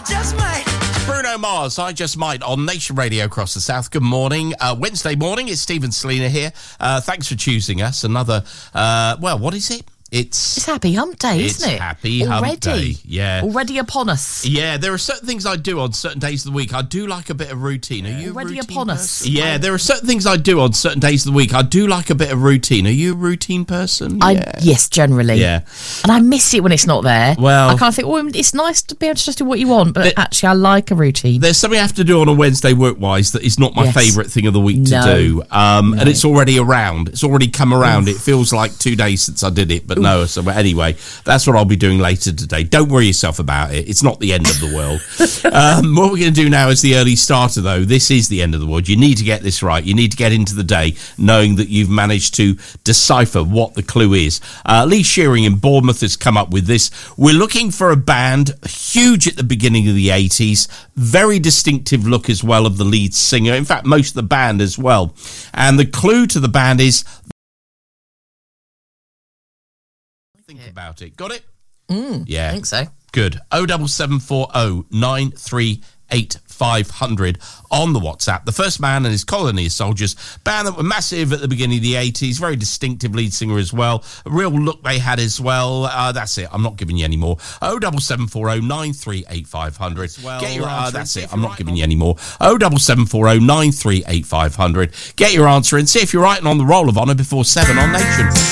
Bruno Mars, I Just Might, on Nation Radio across the South. Good morning. Wednesday morning, it's Stephen Selina here. Thanks for choosing us. Another, what is it? It's Happy Hump Day, isn't it? It's Happy Hump Day, yeah. Already upon us. Yeah, there are certain things I do on certain days of the week. I do like a bit of routine. Are you already a routine upon person? us? Yeah, there are certain things I do on certain days of the week. I do like a bit of routine. Are you a routine person? Yes, generally. Yeah. And I miss it when it's not there. Well, I kind of think, it's nice to be able to just do what you want, but actually I like a routine. There's something I have to do on a Wednesday work-wise that is not my favourite thing of the week to do. And it's already around. It's already come around. It feels like 2 days since I did it, but no. So anyway, that's what I'll be doing later today. Don't worry yourself about it. It's not the end of the world. What we're going to do now is the early starter, though. This is the end of the world. You need to get this right. You need to get into the day knowing that you've managed to decipher what the clue is. Lee Shearing in Bournemouth has come up with this. We're looking for a band, huge at the beginning of the 80s, very distinctive look as well of the lead singer. In fact, most of the band as well. And the clue to the band is... Think about it. Got it? Yeah. I think so. Good. 07740 938 500 on the WhatsApp. The First Man and His Colony of Soldiers, band that were massive at the beginning of the 80s, very distinctive lead singer as well. A real look they had as well. That's it. I'm not giving you any more. 07740 938 500. Get your answer. That's it. I'm not giving you any more. 07740 938 500. Get your answer and see if you're right and on the roll of honour before 7 on Nation.